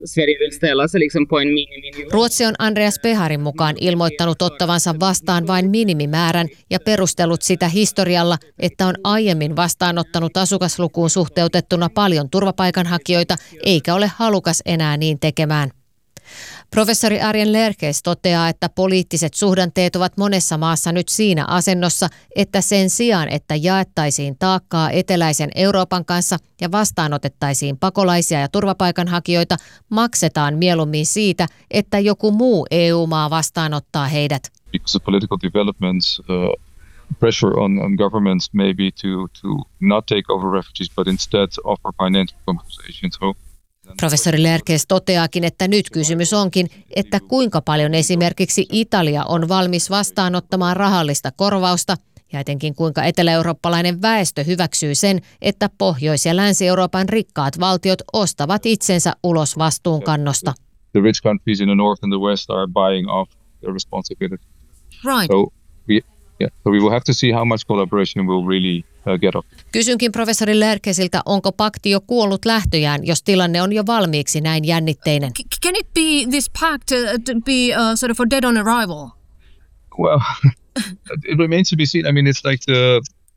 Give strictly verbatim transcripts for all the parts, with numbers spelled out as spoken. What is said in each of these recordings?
Sverige vill ställa sig liksom på en miniminivå. Ruotsi on Andreas Beharin mukaan ilmoittanut ottavansa vastaan vain minimimäärän ja perustellut sitä historialla, että on aiemmin vastaanottanut asukaslukuun suhteutettuna paljon turvapaikanhakijoita eikä ole halukas enää niin tekemään. Professori Arjen Lerches toteaa, että poliittiset suhdanteet ovat monessa maassa nyt siinä asennossa, että sen sijaan, että jaettaisiin taakkaa eteläisen Euroopan kanssa ja vastaanotettaisiin pakolaisia ja turvapaikanhakijoita, maksetaan mieluummin siitä, että joku muu E U-maa vastaanottaa heidät. Because of political developments, uh, pressure on, on governments maybe to, to not take over refugees, but instead offer financial compensation. So professori Lerches toteaakin, että nyt kysymys onkin, että kuinka paljon esimerkiksi Italia on valmis vastaanottamaan rahallista korvausta ja etenkin kuinka etelä-eurooppalainen väestö hyväksyy sen, että Pohjois- ja Länsi-Euroopan rikkaat valtiot ostavat itsensä ulos vastuunkannosta. The rich countries in the north and the west are buying off their responsibility. Right. So we, yeah, so we will have to see how much collaboration will really uh, get up. Kysynkin professori Lerchesiltä, onko pakti jo kuollut lähtöjään, jos tilanne on jo valmiiksi näin jännitteinen? Can it be this pact uh, to be uh, sort of a dead on arrival? Well, it remains to be seen. I mean, it's like the,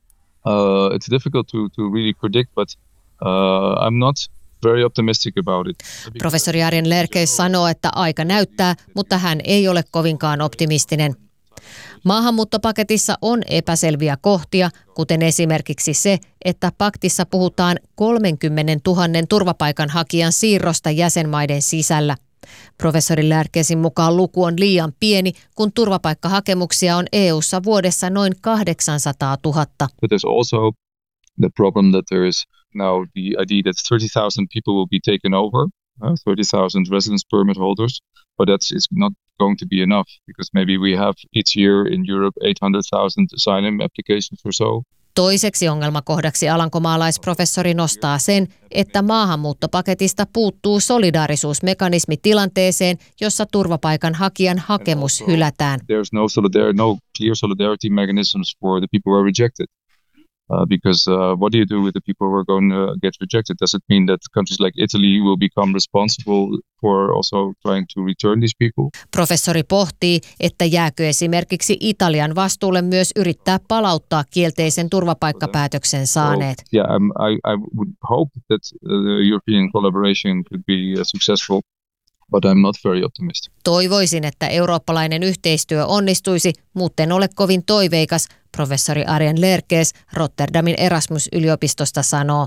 uh, it's difficult to, to really predict, but uh, I'm not very optimistic about it. Professori Arjen Lerches sanoo, että aika näyttää, mutta hän ei ole kovinkaan optimistinen. Maahanmuuttopaketissa on epäselviä kohtia, kuten esimerkiksi se, että paktissa puhutaan kolmekymmentätuhatta turvapaikanhakijan siirrosta jäsenmaiden sisällä. Professori Lerchesin mukaan luku on liian pieni, kun turvapaikkahakemuksia on E U:ssa vuodessa noin kahdeksansataatuhatta. But there's also the problem that there is now the idea that thirty thousand people will be taken over, uh, thirty thousand residence permit holders, but that is not going to be enough because maybe we have each year in Europe eight hundred thousand asylum applications or so. Toiseksi ongelmakohdaksi alankomaalaisprofessori nostaa sen, että maahanmuuttopaketista puuttuu solidaarisuusmekanismi tilanteeseen, jossa turvapaikanhakijan hakemus hylätään. There's no solidarity, no clear solidarity mechanisms for the people who are rejected. Uh, because uh, what do you do with the people who are going to get rejected? Does it mean that countries like Italy will become responsible for also trying to return these people? Professori pohtii, että jääkö esimerkiksi Italian vastuulle myös yrittää palauttaa kielteisen turvapaikkapäätöksen saaneet. So, yeah, um, I, I would hope that uh, European collaboration could be uh, successful. But I'm not very optimistic. Toivoisin, että eurooppalainen yhteistyö onnistuisi, mutta en ole kovin toiveikas, professori Arjen Lerches Rotterdamin Erasmus-yliopistosta sanoo.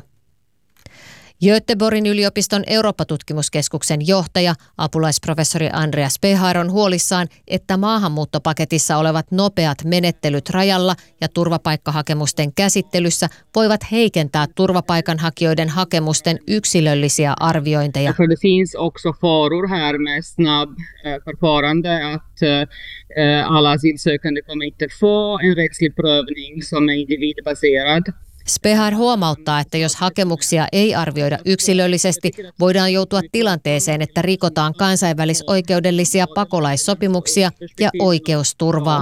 Göteborgin yliopiston Eurooppa-tutkimuskeskuksen johtaja, apulaisprofessori Andreas Behar on huolissaan, että maahanmuuttopaketissa olevat nopeat menettelyt rajalla ja turvapaikkahakemusten käsittelyssä voivat heikentää turvapaikanhakijoiden hakemusten yksilöllisiä arviointeja. För det finns också faror här med snabb förfarande att alla asylsökande kommer inte få en rättslig prövning som är individbaserad. Spehar huomauttaa, että jos hakemuksia ei arvioida yksilöllisesti, voidaan joutua tilanteeseen, että rikotaan kansainvälisoikeudellisia pakolaissopimuksia ja oikeusturvaa.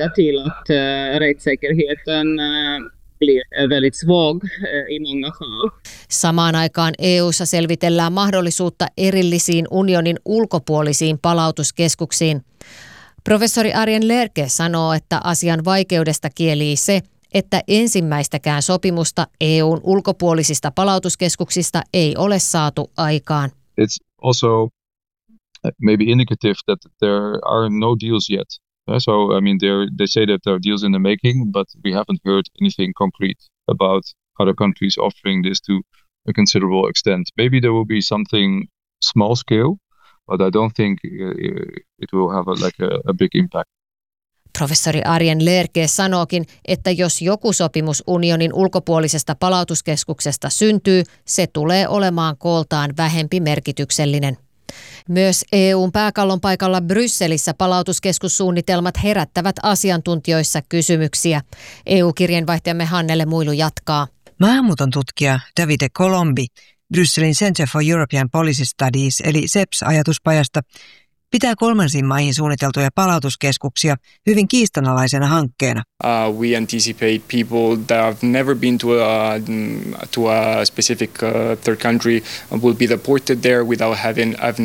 Samaan aikaan E U:ssa selvitellään mahdollisuutta erillisiin unionin ulkopuolisiin palautuskeskuksiin. Professori Arjen Lerches sanoo, että asian vaikeudesta kielii se, että ensimmäistäkään sopimusta E U:n ulkopuolisista palautuskeskuksista ei ole saatu aikaan. It's also maybe indicative that there are no deals yet. So I mean they say that there are deals in the making, but we haven't heard anything concrete about other countries offering this to a considerable extent. Maybe there will be something small scale, but I don't think it will have a, like a, a big impact. Professori Arjen Lerches sanookin, että jos joku sopimus unionin ulkopuolisesta palautuskeskuksesta syntyy, se tulee olemaan kooltaan vähempi merkityksellinen. Myös E U:n pääkallon paikalla Brysselissä palautuskeskussuunnitelmat herättävät asiantuntijoissa kysymyksiä. E U-kirjeenvaihtajamme Hannele Muilu jatkaa. Maahanmuuton tutkija Davide Colombi Brysselin Center for European Policy Studies eli C E P S-ajatuspajasta pitää kolmansiin maihin suunniteltuja palautuskeskuksia hyvin kiistanalaisena hankkeena. Uh, we anticipate people that have never been to a, to a specific uh, third country will be deported there without having, having